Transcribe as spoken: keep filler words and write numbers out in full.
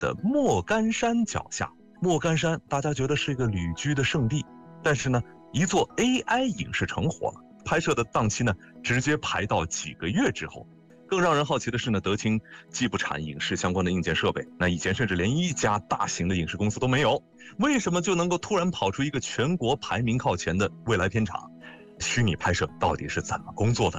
的莫干山脚下。莫干山大家觉得是一个旅居的圣地，但是呢，一座 A I 影视城火了，拍摄的档期呢直接排到几个月之后。更让人好奇的是呢，德清既不产影视相关的硬件设备，那以前甚至连一家大型的影视公司都没有，为什么就能够突然跑出一个全国排名靠前的未来片厂？虚拟拍摄到底是怎么工作的